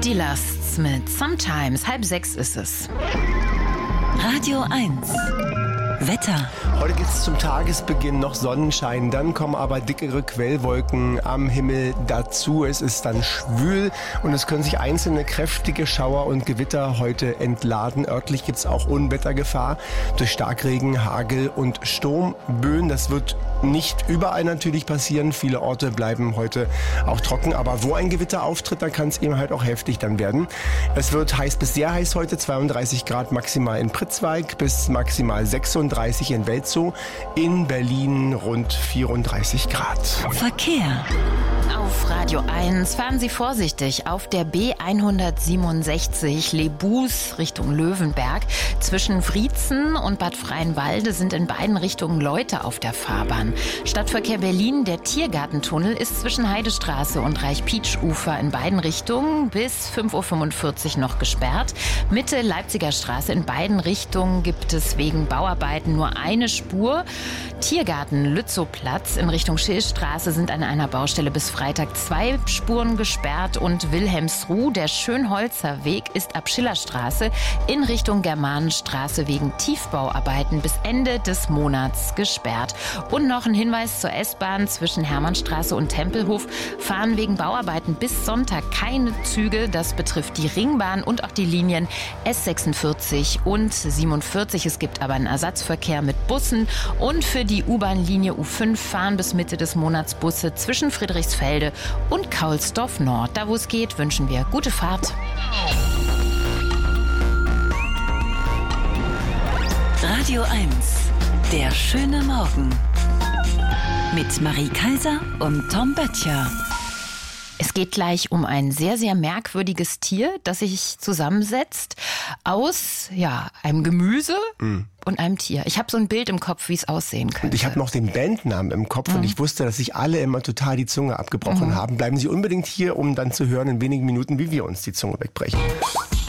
Die Lasts mit Sometimes. 5:30 ist es. Radio 1. Wetter. Heute geht es zum Tagesbeginn noch Sonnenschein, dann kommen aber dickere Quellwolken am Himmel dazu. Es ist dann schwül und es können sich einzelne kräftige Schauer und Gewitter heute entladen. Örtlich gibt es auch Unwettergefahr durch Starkregen, Hagel und Sturmböen. Das wird nicht überall natürlich passieren. Viele Orte bleiben heute auch trocken, aber wo ein Gewitter auftritt, da kann es eben halt auch heftig dann werden. Es wird heiß bis sehr heiß heute, 32 Grad maximal in Pritzwalk bis maximal 36 in Welzow, in Berlin rund 34 Grad. Verkehr. Auf Radio 1 fahren Sie vorsichtig auf der B167 Lebus Richtung Löwenberg. Zwischen Wriezen und Bad Freienwalde sind in beiden Richtungen Leute auf der Fahrbahn. Stadtverkehr Berlin, der Tiergartentunnel ist zwischen Heidestraße und Reich-Pietsch-Ufer in beiden Richtungen bis 5:45 Uhr noch gesperrt. Mitte Leipziger Straße in beiden Richtungen gibt es wegen Bauarbeiten nur eine Spur. Tiergarten Lützowplatz in Richtung Schillstraße sind an einer Baustelle bis Freitag 2 Spuren gesperrt und Wilhelmsruh, der Schönholzer Weg, ist ab Schillerstraße in Richtung Germanenstraße wegen Tiefbauarbeiten bis Ende des Monats gesperrt. Und noch ein Hinweis zur S-Bahn: zwischen Hermannstraße und Tempelhof fahren wegen Bauarbeiten bis Sonntag keine Züge. Das betrifft die Ringbahn und auch die Linien S46 und 47. Es gibt aber einen Ersatzverkehr mit Bussen und für die U-Bahn-Linie U5 fahren bis Mitte des Monats Busse zwischen Friedrichsfelde und Kaulsdorf Nord. Da wo es geht, wünschen wir gute Fahrt. Radio 1. Der schöne Morgen. Mit Marie Kaiser und Tom Böttcher. Es geht gleich um ein sehr, sehr merkwürdiges Tier, das sich zusammensetzt aus einem Gemüse und einem Tier. Ich habe so ein Bild im Kopf, wie es aussehen könnte. Und ich habe noch den Bandnamen im Kopf und ich wusste, dass sich alle immer total die Zunge abgebrochen haben. Bleiben Sie unbedingt hier, um dann zu hören in wenigen Minuten, wie wir uns die Zunge wegbrechen.